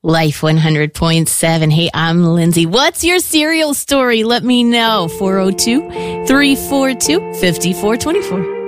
Life 100.7. Hey, I'm Lindsay. What's your cereal story? Let me know. 402-342-5424.